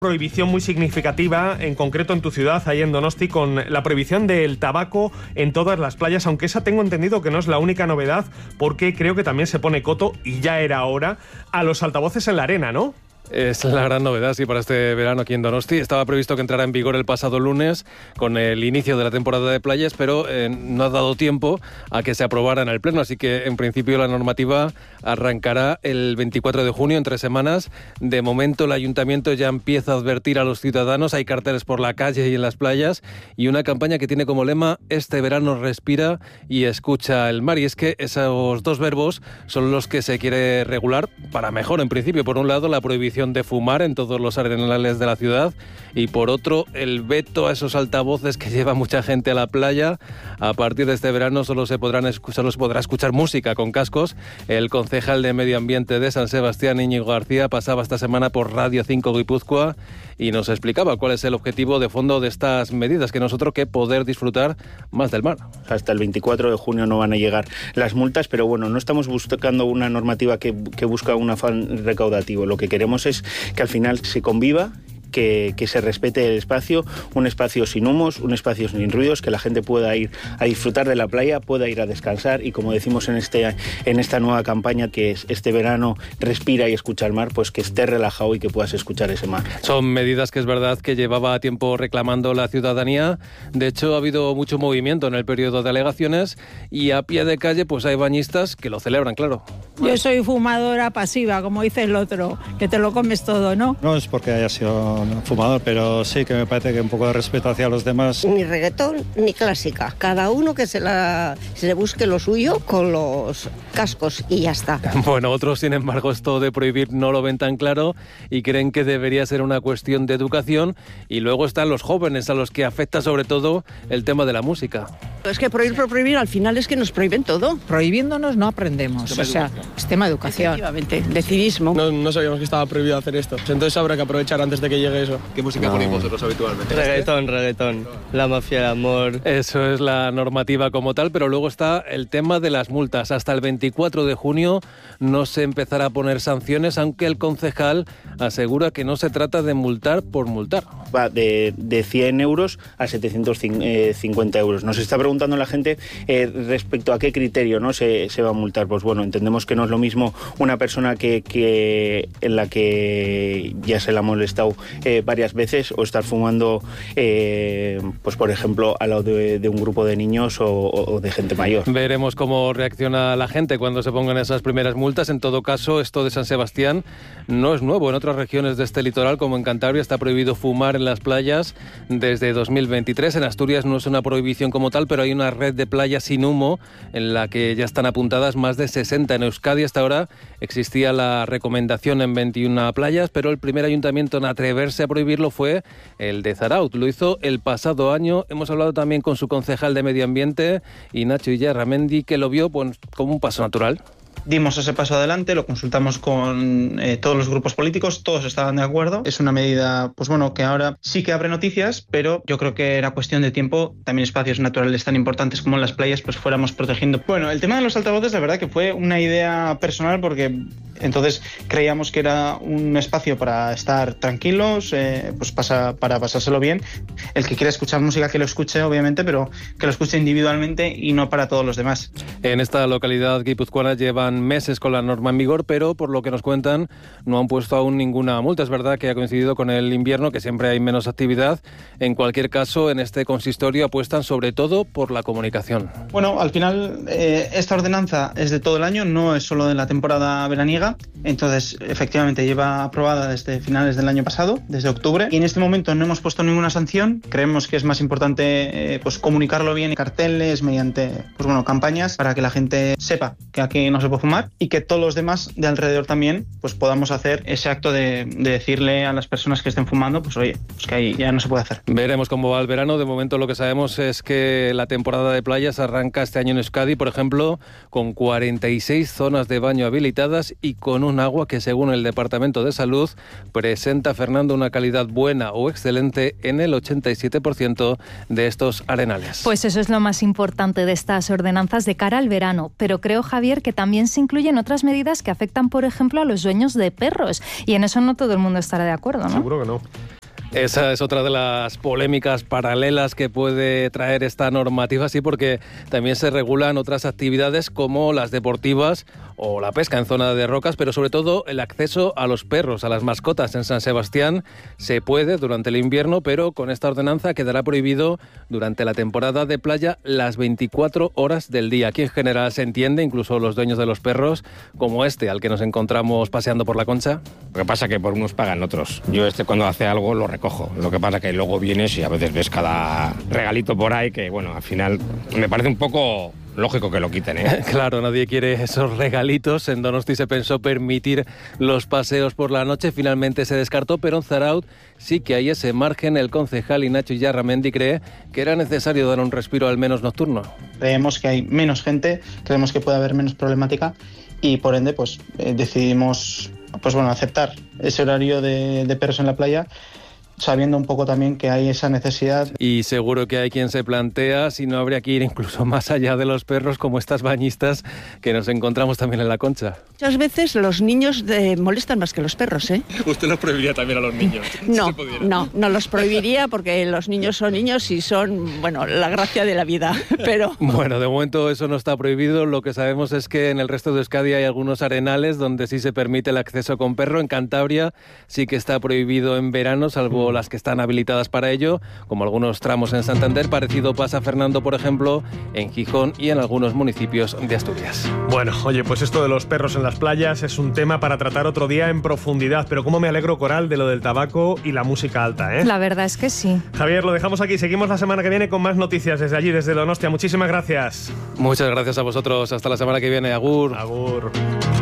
Prohibición muy significativa, en concreto en tu ciudad, ahí en Donosti, con la prohibición del tabaco en todas las playas, aunque esa tengo entendido que no es la única novedad, porque creo que también se pone coto, y ya era hora, a los altavoces en la arena, ¿no? Es la gran novedad, sí, para este verano aquí en Donosti. Estaba previsto que entrara en vigor el pasado lunes con el inicio de la temporada de playas, pero no ha dado tiempo a que se aprobara en el Pleno, así que en principio la normativa arrancará el 24 de junio, en 3 semanas. De momento el Ayuntamiento ya empieza a advertir a los ciudadanos, hay carteles por la calle y en las playas, y una campaña que tiene como lema: este verano respira y escucha el mar. Y es que esos dos verbos son los que se quiere regular para mejor, en principio. Por un lado, la prohibición de fumar en todos los arenales de la ciudad, y por otro, el veto a esos altavoces que lleva mucha gente a la playa. A partir de este verano solo se podrá escuchar música con cascos. El concejal de Medio Ambiente de San Sebastián, Íñigo García, pasaba esta semana por Radio 5 Guipúzcoa y nos explicaba cuál es el objetivo de fondo de estas medidas, que nosotros que poder disfrutar más del mar. Hasta el 24 de junio no van a llegar las multas, pero bueno, no estamos buscando una normativa que busca un afán recaudativo. Lo que queremos es que al final se conviva, que se respete el espacio, un espacio sin humos, un espacio sin ruidos, que la gente pueda ir a disfrutar de la playa, pueda ir a descansar, y como decimos en esta nueva campaña, que es este verano respira y escucha el mar, pues que esté relajado y que puedas escuchar ese mar. Son medidas que es verdad que llevaba tiempo reclamando la ciudadanía. De hecho, ha habido mucho movimiento en el periodo de alegaciones, y a pie de calle pues hay bañistas que lo celebran, claro. Yo soy fumadora pasiva, como dice el otro, que te lo comes todo, ¿no? No es porque haya sido fumador, pero sí que me parece que un poco de respeto hacia los demás. Ni reggaetón ni clásica. Cada uno que se busque lo suyo con los cascos y ya está. Bueno, otros, sin embargo, esto de prohibir no lo ven tan claro y creen que debería ser una cuestión de educación. Y luego están los jóvenes, a los que afecta sobre todo el tema de la música. Es que prohibir por prohibir, al final es que nos prohíben todo. Prohibiéndonos no aprendemos, o sea, es tema de educación. Efectivamente, de civismo. No sabíamos que estaba prohibido hacer esto, entonces habrá que aprovechar antes de que llegue eso. ¿Qué música ponéis vosotros habitualmente? Reggaetón, la mafia, el amor. Eso es la normativa como tal, pero luego está el tema de las multas. Hasta el 24 de junio no se empezará a poner sanciones, aunque el concejal asegura que no se trata de multar por multar. Va de 100 euros a 750 euros. Nos está preguntando la gente respecto a qué criterio no se va a multar. Pues bueno, entendemos que no es lo mismo una persona que en la que ya se la ha molestado varias veces, o estar fumando pues por ejemplo al lado de un grupo de niños o de gente mayor. Veremos cómo reacciona la gente cuando se pongan esas primeras multas. En todo caso, esto de San Sebastián no es nuevo. En otras regiones de este litoral, como en Cantabria, está prohibido fumar en las playas desde 2023. En Asturias no es una prohibición como tal, pero hay una red de playas sin humo en la que ya están apuntadas más de 60. En Euskadi hasta ahora existía la recomendación en 21 playas, pero el primer ayuntamiento en atreverse a prohibirlo fue el de Zarautz. Lo hizo el pasado año. Hemos hablado también con su concejal de Medio Ambiente, Nacho Illarramendi, que lo vio pues, como un paso natural. Dimos ese paso adelante, lo consultamos con todos los grupos políticos, todos estaban de acuerdo. Es una medida, pues bueno, que ahora sí que abre noticias, pero yo creo que era cuestión de tiempo. También espacios naturales tan importantes como en las playas, pues fuéramos protegiendo. Bueno, el tema de los altavoces, la verdad que fue una idea personal, porque entonces creíamos que era un espacio para estar tranquilos, pues para pasárselo bien. El que quiera escuchar música, que lo escuche, obviamente, pero que lo escuche individualmente y no para todos los demás. En esta localidad guipuzcoana llevan meses con la norma en vigor, pero por lo que nos cuentan no han puesto aún ninguna multa. Es verdad que ha coincidido con el invierno, que siempre hay menos actividad. En cualquier caso, en este consistorio apuestan sobre todo por la comunicación. Bueno, al final esta ordenanza es de todo el año, no es solo de la temporada veraniega. Entonces, efectivamente, lleva aprobada desde finales del año pasado, desde octubre, y en este momento no hemos puesto ninguna sanción. Creemos que es más importante pues comunicarlo bien en carteles, mediante pues bueno, campañas, para que la gente sepa que aquí no se puede fumar, y que todos los demás de alrededor también pues podamos hacer ese acto de decirle a las personas que estén fumando, pues oye, pues que ahí ya no se puede hacer. Veremos cómo va el verano. De momento lo que sabemos es que la temporada de playas arranca este año en Euskadi, por ejemplo, con 46 zonas de baño habilitadas y con un agua que, según el Departamento de Salud, presenta, Fernando, una calidad buena o excelente en el 87% de estos arenales. Pues eso es lo más importante de estas ordenanzas de cara al verano. Pero creo, Javier, que también se incluyen otras medidas que afectan, por ejemplo, a los dueños de perros. Y en eso no todo el mundo estará de acuerdo, ¿no? Seguro que no. Esa es otra de las polémicas paralelas que puede traer esta normativa, sí, porque también se regulan otras actividades como las deportivas o la pesca en zona de rocas, pero sobre todo el acceso a los perros, a las mascotas en San Sebastián. Se puede durante el invierno, pero con esta ordenanza quedará prohibido durante la temporada de playa las 24 horas del día. Aquí en general se entiende, incluso los dueños de los perros, como este al que nos encontramos paseando por la Concha. Lo que pasa es que por unos pagan otros. Yo cuando hace algo lo recojo. Lo que pasa es que luego vienes y a veces ves cada regalito por ahí que, bueno, al final me parece un poco lógico que lo quiten, ¿eh? Claro, nadie quiere esos regalitos. En Donosti se pensó permitir los paseos por la noche. Finalmente se descartó, pero en Zarautz sí que hay ese margen. El concejal Ignacio Illarramendi cree que era necesario dar un respiro al menos nocturno. Creemos que hay menos gente, creemos que puede haber menos problemática y por ende decidimos aceptar ese horario de perros en la playa, sabiendo un poco también que hay esa necesidad. Y seguro que hay quien se plantea si no habría que ir incluso más allá de los perros, como estas bañistas que nos encontramos también en la Concha. Muchas veces los niños molestan más que los perros, ¿eh? ¿Usted los prohibiría también a los niños? No los prohibiría porque los niños son niños y son, la gracia de la vida, pero... Bueno, de momento eso no está prohibido. Lo que sabemos es que en el resto de Euskadi hay algunos arenales donde sí se permite el acceso con perro. En Cantabria sí que está prohibido en verano, salvo las que están habilitadas para ello, como algunos tramos en Santander. Parecido pasa, Fernando, por ejemplo, en Gijón y en algunos municipios de Asturias. Bueno, oye, pues esto de los perros en las playas es un tema para tratar otro día en profundidad, pero cómo me alegro, Coral, de lo del tabaco y la música alta, ¿eh? La verdad es que sí. Javier, lo dejamos aquí. Seguimos la semana que viene con más noticias desde allí, desde Donostia. Muchísimas gracias. Muchas gracias a vosotros. Hasta la semana que viene. Agur. Agur.